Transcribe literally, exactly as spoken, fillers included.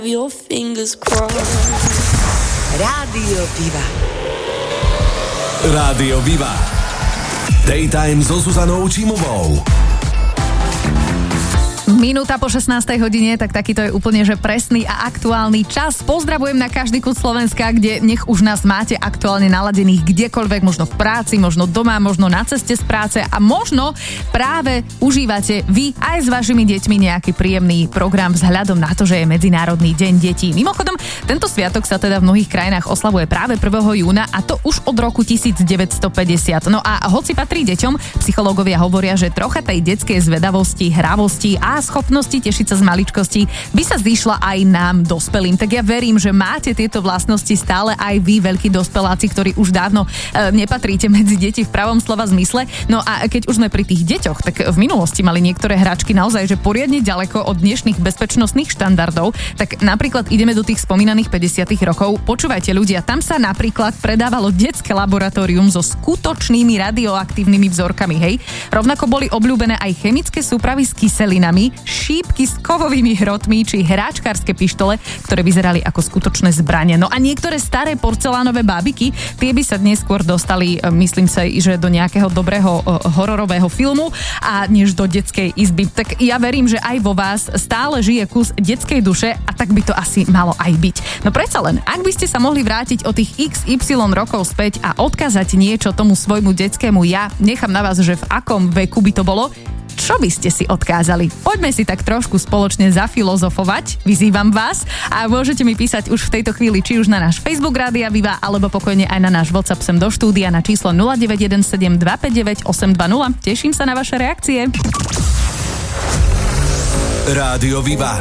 Your fingers crossed. Rádio Viva. Rádio Viva. Daytime so Zuzanou Čímovou. Minúta po šestnástej hodine, tak takýto je úplne že presný a aktuálny čas. Pozdravujem na každý kút Slovenska, kde nech už nás máte aktuálne naladených kdekoľvek, možno v práci, možno doma, možno na ceste z práce a možno práve užívate vy aj s vašimi deťmi nejaký príjemný program vzhľadom na to, že je Medzinárodný deň detí. Mimochodom, tento sviatok sa teda v mnohých krajinách oslavuje práve prvého júna a to už od roku devätnásťstopäťdesiat. No a hoci patrí deťom, psychológovia hovoria, že trocha tej detskej zvedavosti, hravosti a schopnosti tešiť sa z maličkosti by sa zišla aj nám, dospelým. Tak ja verím, že máte tieto vlastnosti stále aj vy, veľkí dospeláci, ktorí už dávno e, nepatríte medzi deti v pravom slova zmysle. No a keď už sme pri tých deťoch, tak v minulosti mali niektoré hračky naozaj, že poriadne ďaleko od dnešných bezpečnostných štandardov. Tak napríklad ideme do tých spomínaných päťdesiatych rokov. Počúvajte ľudia, tam sa napríklad predávalo detské laboratórium so skutočnými radioaktívnymi vzorkami, hej. Rovnako boli obľúbené aj chemické súpravy s kyselinami, šípky s kovovými hrotmi či hráčkarské pištole, ktoré vyzerali ako skutočné zbranie. No a niektoré staré porcelánové bábiky, tie by sa dnes skôr dostali, myslím sa, že do nejakého dobrého hororového filmu a než do detskej izby. Tak ja verím, že aj vo vás stále žije kus detskej duše a tak by to asi malo aj byť. No predsa len, ak by ste sa mohli vrátiť o tých iks ypsilon rokov späť a odkázať niečo tomu svojmu detskému ja, nechám na vás, že v akom veku by to bolo, čo by ste si odkázali? Poďme si tak trošku spoločne zafilozofovať. Vyzývam vás a môžete mi písať už v tejto chvíli či už na náš Facebook Rádia Viva, alebo pokojne aj na náš WhatsApp sem do štúdia na číslo nula deväť jeden sedem dva päť deväť osem dva nula. Teším sa na vaše reakcie. Rádio Viva.